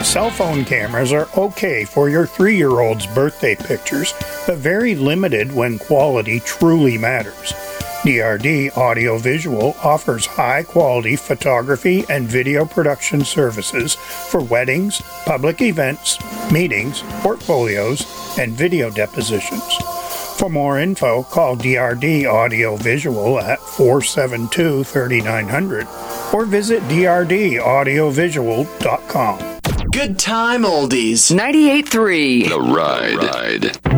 Cell phone cameras are okay for your 3-year-old's birthday pictures, but very limited when quality truly matters. DRD Audiovisual offers high-quality photography and video production services for weddings, public events, meetings, portfolios, and video depositions. For more info, call DRD Audiovisual at 472-3900 or visit drdaudiovisual.com. Good time oldies. 98.3 The Ride.